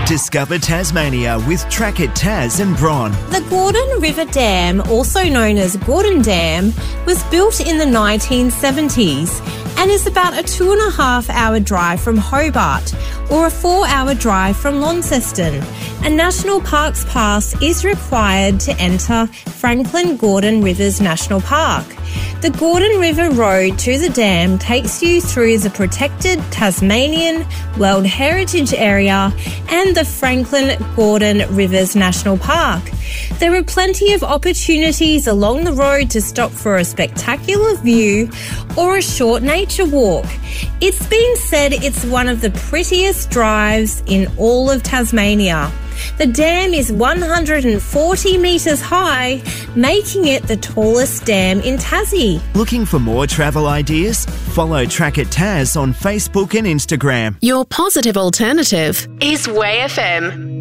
Discover Tasmania with Track It Tas and Bron. The Gordon River Dam, also known as Gordon Dam, was built in the 1970s and is about a 2.5 hour drive from Hobart or a 4 hour drive from Launceston. A National Parks Pass is required to enter Franklin Gordon Rivers National Park. The Gordon River Road to the dam takes you through the protected Tasmanian World Heritage Area and the Franklin Gordon Rivers National Park. There are plenty of opportunities along the road to stop for a spectacular view or a short nature walk. It's been said it's one of the prettiest drives in all of Tasmania. The dam is 140 metres high, making it the tallest dam in Tassie. Looking for more travel ideas? Follow Track It Tas on Facebook and Instagram. Your positive alternative is Way FM.